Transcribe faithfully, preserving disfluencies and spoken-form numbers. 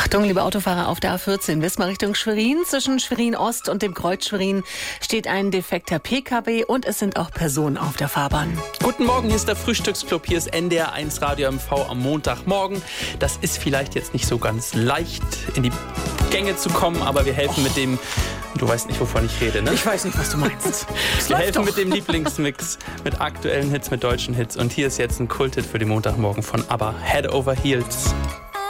Achtung, liebe Autofahrer auf der A vierzehn, Wismar Richtung Schwerin. Zwischen Schwerin-Ost und dem Kreuz Schwerin steht ein defekter P K W und es sind auch Personen auf der Fahrbahn. Guten Morgen, hier ist der Frühstücksclub, hier ist N D R eins Radio M V am Montagmorgen. Das ist vielleicht jetzt nicht so ganz leicht, in die Gänge zu kommen, aber wir helfen oh. mit dem... Du weißt nicht, wovon ich rede, ne? Ich weiß nicht, was du meinst. Wir helfen doch mit dem Lieblingsmix, mit aktuellen Hits, mit deutschen Hits. Und hier ist jetzt ein Kulthit für den Montagmorgen von ABBA, Head Over Heels.